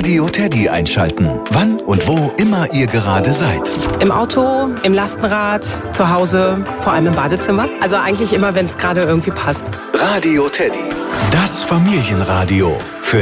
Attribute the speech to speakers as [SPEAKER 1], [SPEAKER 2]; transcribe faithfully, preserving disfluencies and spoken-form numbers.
[SPEAKER 1] Radio Teddy einschalten. Wann und wo immer ihr gerade seid.
[SPEAKER 2] Im Auto, im Lastenrad, zu Hause, vor allem im Badezimmer. Also eigentlich immer, wenn es gerade irgendwie passt.
[SPEAKER 1] Radio Teddy. Das Familienradio.